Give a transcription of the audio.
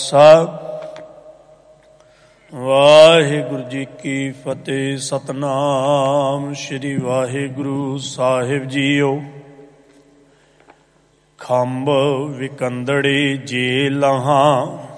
ਖਾਲਸਾ ਵਾਹਿਗੁਰੂ ਜੀ ਕੀ ਫਤਿਹ। ਸਤਨਾਮ ਸ੍ਰੀ ਵਾਹਿਗੁਰੂ ਸਾਹਿਬ JIO. ਖੰਭ ਵਿਕੰਦੜੇ ਜੇ ਲਹਾਂ